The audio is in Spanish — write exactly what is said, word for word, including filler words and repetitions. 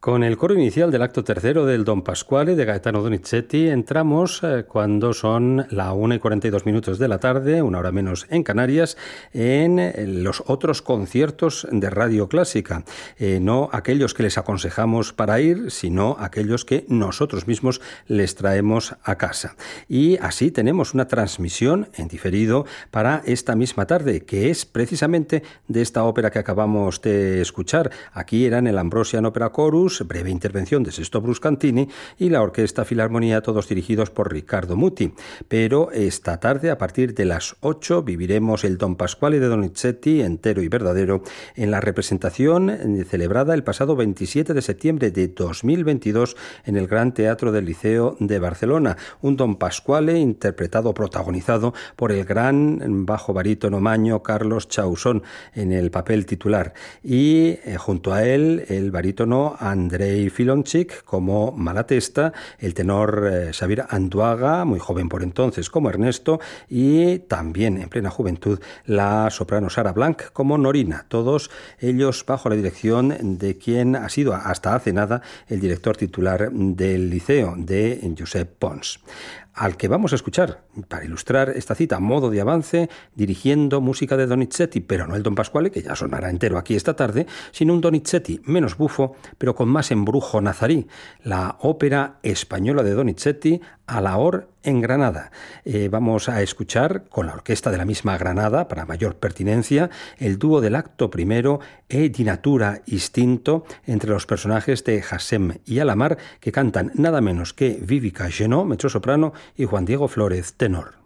Con el coro inicial del acto tercero del Don Pasquale de Gaetano Donizetti entramos eh, cuando son la una y cuarenta y dos minutos de la tarde, una hora menos en Canarias, en eh, los otros conciertos de Radio Clásica. Eh, no aquellos que les aconsejamos para ir, sino aquellos que nosotros mismos les traemos a casa. Y así tenemos una transmisión en diferido para esta misma tarde, que es precisamente de esta ópera que acabamos de escuchar. Aquí era en el Ambrosian Opera Chorus, breve intervención de Sesto Bruscantini y la Orquesta Filarmonía, todos dirigidos por Riccardo Muti. Pero esta tarde, a partir de las ocho, viviremos el Don Pasquale de Donizetti, entero y verdadero, en la representación celebrada el pasado veintisiete de septiembre de dos mil veintidós en el Gran Teatro del Liceo de Barcelona. Un Don Pasquale interpretado, protagonizado por el gran bajo barítono maño Carlos Chausson en el papel titular. Y eh, junto a él, el barítono Andrei Filonchik como Malatesta, el tenor eh, Xavier Anduaga, muy joven por entonces, como Ernesto, y también en plena juventud la soprano Sara Blanc como Norina, todos ellos bajo la dirección de quien ha sido hasta hace nada el director titular del liceo, de Josep Pons, al que vamos a escuchar para ilustrar esta cita a modo de avance, dirigiendo música de Donizetti, pero no el Don Pasquale, que ya sonará entero aquí esta tarde, sino un Donizetti menos bufo, pero con más embrujo nazarí, la ópera española de Donizetti, Alaor en Granada. Eh, vamos a escuchar con la orquesta de la misma Granada, para mayor pertinencia, el dúo del acto primero, E di natura istinto, entre los personajes de Hassem y Alamar, que cantan nada menos que Vivica Genot, mezzosoprano, y Juan Diego Flórez, tenor.